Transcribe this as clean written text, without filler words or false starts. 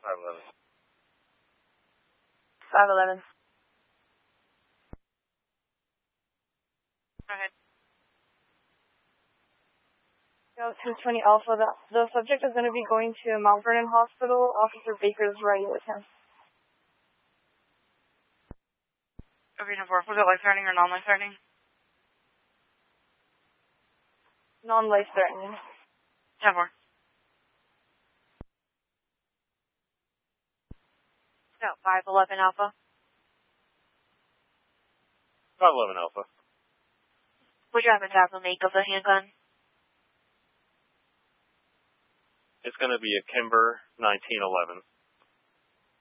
511. 511. Go ahead. 220 Alpha, the subject is going to be going to Mount Vernon Hospital. Officer Baker is riding with him. Okay, 4. Was it life-threatening or non-life-threatening? Non-life-threatening. 10-4. So, 511 Alpha. 511 Alpha. Would you have a type and make of the handgun? It's going to be a Kimber 1911.